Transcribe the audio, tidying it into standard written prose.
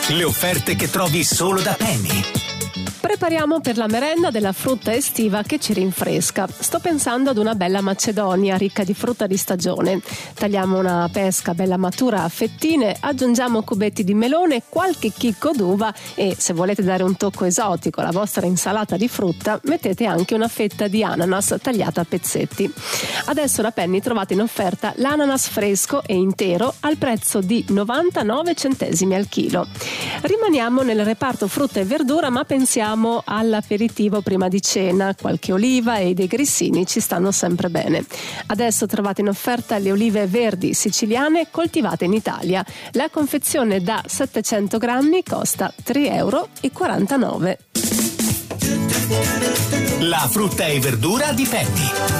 Le offerte che trovi solo da Penny. Prepariamo per la merenda della frutta estiva che ci rinfresca. Sto pensando ad una bella macedonia ricca di frutta di stagione. Tagliamo una pesca bella matura a fettine, aggiungiamo cubetti di melone, qualche chicco d'uva e, se volete dare un tocco esotico alla vostra insalata di frutta, mettete anche una fetta di ananas tagliata a pezzetti. Adesso da Penny trovate in offerta l'ananas fresco e intero al prezzo di 99 centesimi al chilo. Rimaniamo nel reparto frutta e verdura, ma pensiamo all'aperitivo prima di cena. Qualche oliva e dei grissini ci stanno sempre bene. Adesso trovate in offerta le olive verdi siciliane coltivate in Italia. La confezione da 700 grammi costa 3,49 €. La frutta e verdura di Penny.